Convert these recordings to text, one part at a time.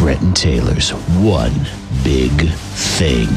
Brett and Taylor's One Big Thing.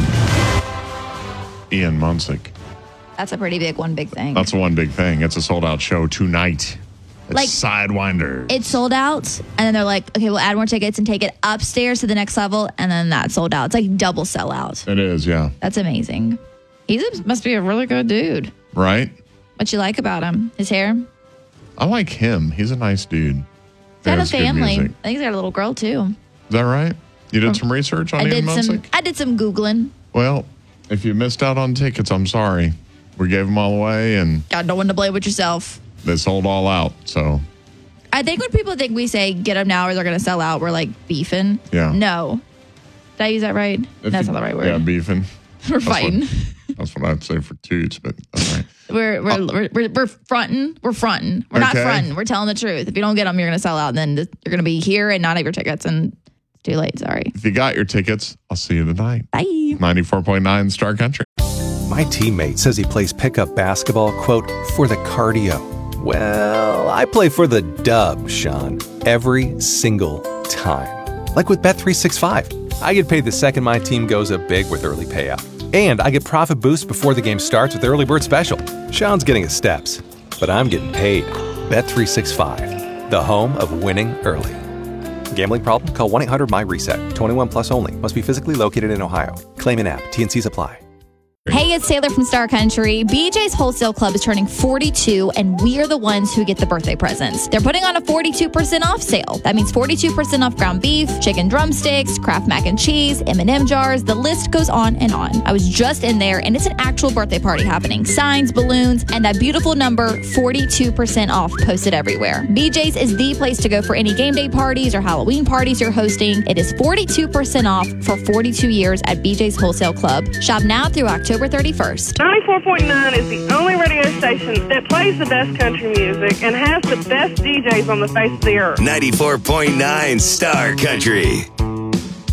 Ian Munsick. That's a pretty big one big thing. That's one big thing. It's a sold-out show tonight. It's Like, Sidewinders. It's sold out, and then they're like, okay, we'll add more tickets and take it upstairs to the next level, and then that's sold out. It's like double sellout. It is, yeah. That's amazing. Must be a really good dude. Right? What you like about him? His hair? I like him. He's a nice dude. He's got a Has good family. I music. think he's got a little girl, too. Is that right? You did some research on Ian Munsick? I did some Googling. Well, if you missed out on tickets, I'm sorry. We gave them all away, and Got no one to play with yourself. they sold all out. So, I think when people think we say get them now or they're going to sell out, we're like beefing. Yeah. No. Did I use that right? That's not the right word. Yeah, beefing. We're fighting. That's what I'd say for toots, but all right. We're fronting. We're fronting. We're not Okay. fronting. We're telling the truth. If you don't get them, you're going to sell out. And then you're going to be here and not have your tickets. And it's too late. Sorry. If you got your tickets, I'll see you tonight. Bye. 94.9 Star Country. My teammate says he plays pickup basketball, quote, for the cardio. Well, I play for the dub, Sean, every single time. Like with Bet365. I get paid the second my team goes up big with early payout. And I get profit boost before the game starts with Early Bird Special. Sean's getting his steps, but I'm getting paid. Bet365, the home of winning early. Gambling problem? Call 1-800-MY-RESET. 21 plus only. Must be physically located in Ohio. Claim in app. T&Cs apply. Hey, it's Taylor from Star Country. BJ's Wholesale Club is turning 42, and we are the ones who get the birthday presents. They're putting on a 42% off sale. That means 42% off ground beef, chicken drumsticks, Kraft mac and cheese, M&M jars. The list goes on and on. I was just in there, and it's an actual birthday party happening. Signs, balloons, and that beautiful number, 42% off, posted everywhere. BJ's is the place to go for any game day parties or Halloween parties you're hosting. It is 42% off for 42 years at BJ's Wholesale Club. Shop now through October 31st. 94.9 is the only radio station that plays the best country music and has the best DJs on the face of the earth. 94.9 Star Country.